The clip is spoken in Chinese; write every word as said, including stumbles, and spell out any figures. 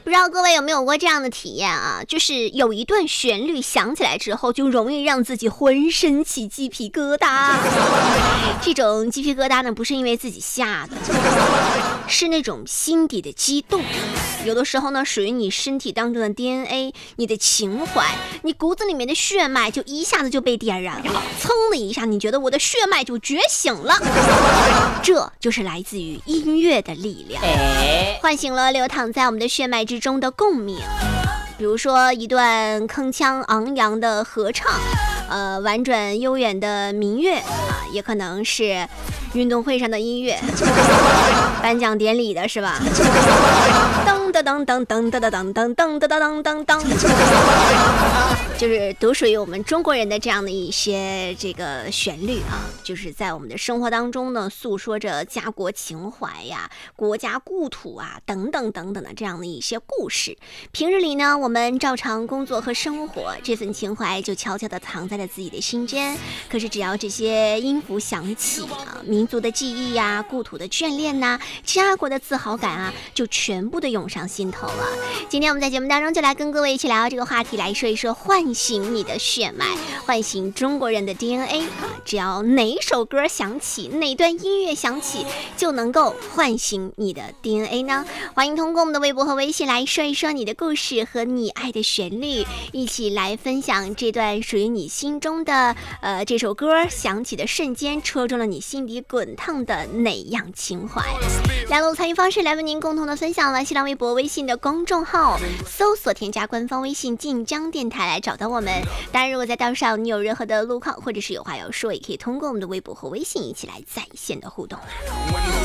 不知道各位有没有过这样的体验啊？就是有一段旋律响起来之后，就容易让自己浑身起鸡皮疙瘩。这种鸡皮疙瘩呢，不是因为自己吓的，是那种心底的激动。有的时候呢，属于你身体当中的 D N A， 你的情怀，你骨子里面的血脉就一下子就被点燃了，噌的一下，你觉得我的血脉就觉醒了。这就是来自于音乐的力量，唤醒了流淌在我们的血脉之中的共鸣。比如说一段铿锵昂扬的合唱，呃，婉转悠远的民乐啊，也可能是运动会上的音乐，颁奖典礼的是吧？噔噔噔噔噔噔噔噔噔噔噔噔噔，就是独属于我们中国人的这样的一些这个旋律啊，就是在我们的生活当中呢，诉说着家国情怀呀、国家故土啊等等等等的这样的一些故事。平日里呢，我们照常工作和生活，这份情怀就悄悄地藏在了自己的心间。可是只要这些音符响起啊，民族的记忆呀、故土的眷恋呐、家国的自豪感啊，就全部的涌上心头了。今天我们在节目当中就来跟各位一起聊这个话题，来说一说唤醒你的血脉，唤醒中国人的 D N A 啊！只要哪一首歌响起，哪段音乐响起，就能够唤醒你的 D N A 呢？欢迎通过我们的微博和微信来说一说你的故事和你爱的旋律，一起来分享这段属于你心中的呃这首歌响起的瞬间，戳中了你心底滚烫的哪样情怀？两路参与方式来为您共同的分享了新浪微博、微信的公众号，搜索添加官方微信晋江电台来找到我们。当然，如果在道上你有任何的路况或者是有话要说，也可以通过我们的微博和微信一起来在线的互动啦。